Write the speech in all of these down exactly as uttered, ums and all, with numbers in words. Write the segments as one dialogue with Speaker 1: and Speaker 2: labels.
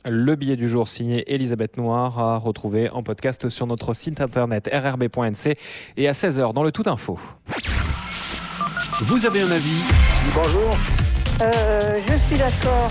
Speaker 1: Le billet du jour signé Elisabeth Noir à retrouver en podcast sur notre site internet r r b point n c et à seize heures dans le Tout Info.
Speaker 2: Vous avez un avis ?
Speaker 3: Bonjour.
Speaker 4: Euh, je suis d'accord.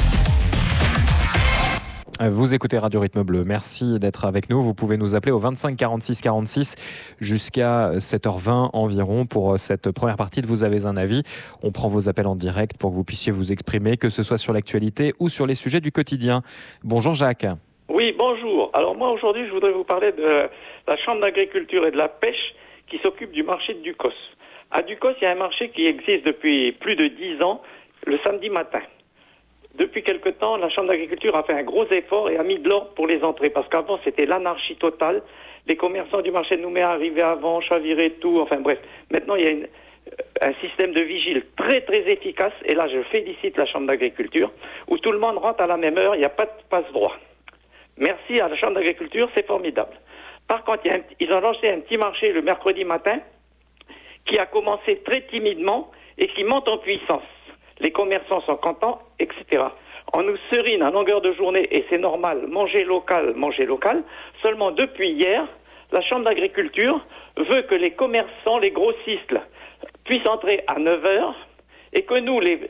Speaker 1: Vous écoutez Radio Rythme Bleu. Merci d'être avec nous. Vous pouvez nous appeler au vingt-cinq quarante-six quarante-six jusqu'à sept heures vingt environ pour cette première partie de Vous avez un avis. On prend vos appels en direct pour que vous puissiez vous exprimer, que ce soit sur l'actualité ou sur les sujets du quotidien. Bonjour Jacques.
Speaker 3: Oui, bonjour. Alors moi aujourd'hui je voudrais vous parler de la Chambre d'agriculture et de la pêche qui s'occupe du marché de Ducos. À Ducos, il y a un marché qui existe depuis plus de dix ans, le samedi matin. Depuis quelque temps, la Chambre d'agriculture a fait un gros effort et a mis de l'ordre pour les entrées. Parce qu'avant, c'était l'anarchie totale. Les commerçants du marché de Nouméa arrivaient avant, chaviraient tout. Enfin bref, maintenant, il y a une, un système de vigile très très efficace. Et là, je félicite la Chambre d'agriculture, où tout le monde rentre à la même heure, il n'y a pas de passe-droit. Merci à la Chambre d'agriculture, c'est formidable. Par contre, il y a un, ils ont lancé un petit marché le mercredi matin qui a commencé très timidement et qui monte en puissance. Les commerçants sont contents, et cetera. On nous serine à longueur de journée, et c'est normal, manger local, manger local. Seulement depuis hier, la Chambre d'agriculture veut que les commerçants, les grossistes, puissent entrer à neuf heures, et que nous, les,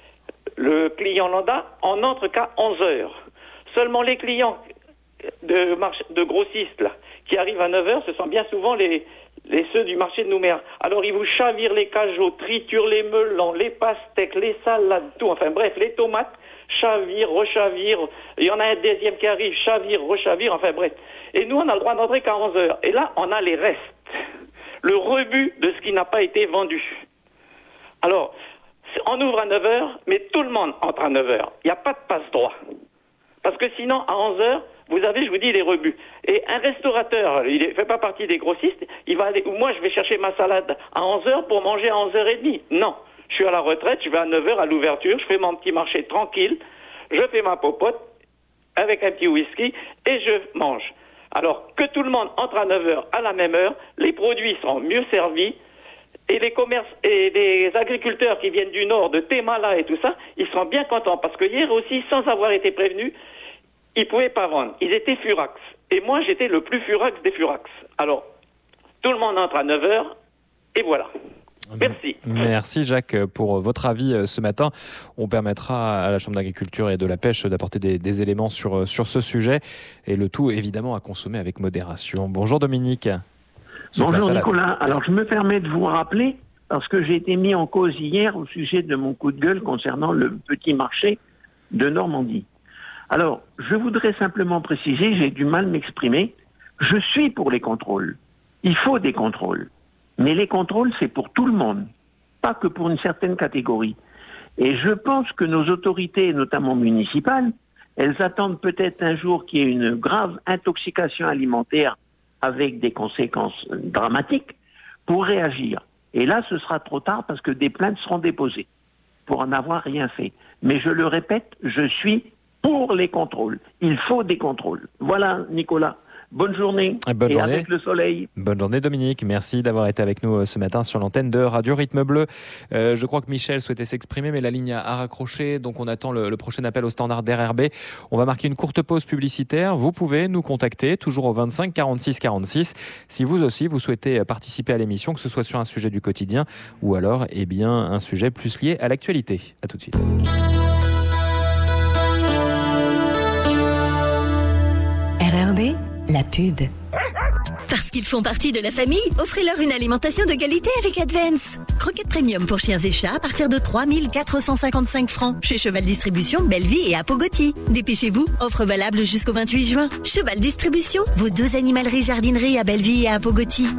Speaker 3: le client lambda, on n'entre qu'à onze heures. Seulement les clients de, marché, de grossistes là, qui arrivent à neuf heures, ce sont bien souvent les... les ceux du marché de Nouméa. Alors ils vous chavirent les cajots, triturent les melons, les pastèques, les salades, tout. Enfin bref, les tomates, chavirent, rechavirent. Il y en a un deuxième qui arrive, chavire, rechavire, enfin bref. Et nous, on a le droit d'entrer qu'à onze heures. Et là, on a les restes. Le rebut de ce qui n'a pas été vendu. Alors, on ouvre à neuf heures, mais tout le monde entre à neuf heures. Il n'y a pas de passe-droit. Parce que sinon, à onze heures, vous avez, je vous dis, les rebuts. Et un restaurateur, il ne fait pas partie des grossistes, il va aller, ou moi je vais chercher ma salade à onze heures pour manger à onze heures trente. Non, je suis à la retraite, je vais à neuf heures à l'ouverture, je fais mon petit marché tranquille, je fais ma popote avec un petit whisky et je mange. Alors que tout le monde entre à neuf heures à la même heure, les produits seront mieux servis et les commerces et les agriculteurs qui viennent du nord, de Témala et tout ça, ils seront bien contents parce que hier aussi, sans avoir été prévenus, ils ne pouvaient pas vendre. Ils étaient furax. Et moi, j'étais le plus furax des furax. Alors, tout le monde entre à neuf heures, et voilà. Merci.
Speaker 1: Merci Jacques pour votre avis ce matin. On permettra à la Chambre d'agriculture et de la pêche d'apporter des, des éléments sur, sur ce sujet. Et le tout, évidemment, à consommer avec modération. Bonjour Dominique.
Speaker 5: Bonjour Nicolas. Alors, je me permets de vous rappeler, parce que j'ai été mis en cause hier au sujet de mon coup de gueule concernant le petit marché de Normandie. Alors, je voudrais simplement préciser, j'ai du mal à m'exprimer, je suis pour les contrôles. Il faut des contrôles. Mais les contrôles, c'est pour tout le monde, pas que pour une certaine catégorie. Et je pense que nos autorités, notamment municipales, elles attendent peut-être un jour qu'il y ait une grave intoxication alimentaire avec des conséquences dramatiques pour réagir. Et là, ce sera trop tard parce que des plaintes seront déposées pour en avoir rien fait. Mais je le répète, je suis pour les contrôles. Il faut des contrôles. Voilà, Nicolas. Bonne journée.
Speaker 1: Bonne
Speaker 5: et
Speaker 1: journée.
Speaker 5: Avec le soleil.
Speaker 1: Bonne journée Dominique. Merci d'avoir été avec nous ce matin sur l'antenne de Radio Rythme Bleu. Euh, je crois que Michel souhaitait s'exprimer, mais la ligne a raccroché. Donc on attend le, le prochain appel au standard d'R R B. On va marquer une courte pause publicitaire. Vous pouvez nous contacter toujours au vingt-cinq quarante-six quarante-six. Si vous aussi vous souhaitez participer à l'émission, que ce soit sur un sujet du quotidien ou alors eh bien, un sujet plus lié à l'actualité. À tout de suite.
Speaker 6: R R B, la pub.
Speaker 7: Parce qu'ils font partie de la famille, offrez-leur une alimentation de qualité avec Advance. Croquettes premium pour chiens et chats à partir de trois mille quatre cent cinquante-cinq francs. Chez Cheval Distribution, Bellevie et Apogoti. Dépêchez-vous, offre valable jusqu'au vingt-huit juin. Cheval Distribution, vos deux animaleries jardineries à Bellevie et à Apogoti.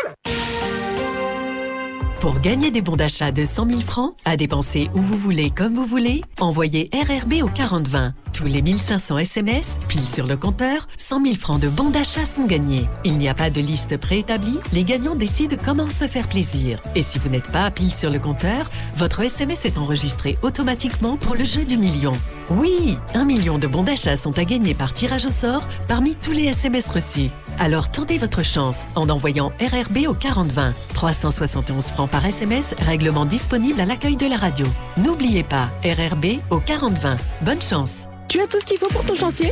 Speaker 6: Pour gagner des bons d'achat de cent mille francs, à dépenser où vous voulez, comme vous voulez, envoyez R R B au quarante vingt. Tous les mille cinq cents S M S, pile sur le compteur, cent mille francs de bons d'achat sont gagnés. Il n'y a pas de liste préétablie, les gagnants décident comment se faire plaisir. Et si vous n'êtes pas à pile sur le compteur, votre S M S est enregistré automatiquement pour le jeu du million. Oui, un million de bons d'achat sont à gagner par tirage au sort parmi tous les S M S reçus. Alors tentez votre chance en envoyant R R B au quarante vingt. trois cent soixante et onze francs par S M S, règlement disponible à l'accueil de la radio. N'oubliez pas, R R B au quarante vingt. Bonne chance.
Speaker 8: Tu as tout ce qu'il faut pour ton chantier ?